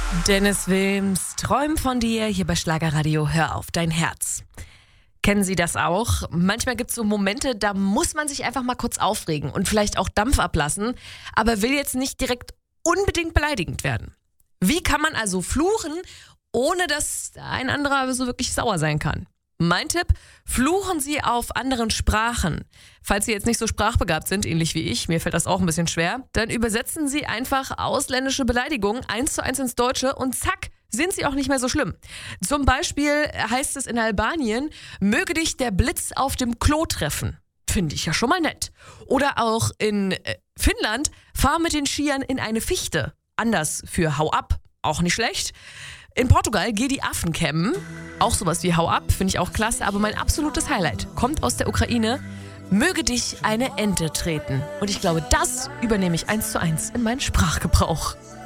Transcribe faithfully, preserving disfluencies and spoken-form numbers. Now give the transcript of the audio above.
Dennis Wilms, Träum von dir, hier bei Schlagerradio, hör auf dein Herz. Kennen Sie das auch? Manchmal gibt es so Momente, da muss man sich einfach mal kurz aufregen und vielleicht auch Dampf ablassen, aber will jetzt nicht direkt unbedingt beleidigend werden. Wie kann man also fluchen, ohne dass ein anderer so wirklich sauer sein kann? Mein Tipp, fluchen Sie auf anderen Sprachen. Falls Sie jetzt nicht so sprachbegabt sind, ähnlich wie ich, mir fällt das auch ein bisschen schwer, dann übersetzen Sie einfach ausländische Beleidigungen eins zu eins ins Deutsche und zack, sind sie auch nicht mehr so schlimm. Zum Beispiel heißt es in Albanien, möge dich der Blitz auf dem Klo treffen. Finde ich ja schon mal nett. Oder auch in äh, Finnland, fahr mit den Skiern in eine Fichte. Anders für hau ab, auch nicht schlecht. In Portugal, geh die Affen kämmen. Auch sowas wie hau ab, finde ich auch klasse. Aber mein absolutes Highlight kommt aus der Ukraine. Möge dich eine Ente treten. Und ich glaube, das übernehme ich eins zu eins in meinen Sprachgebrauch.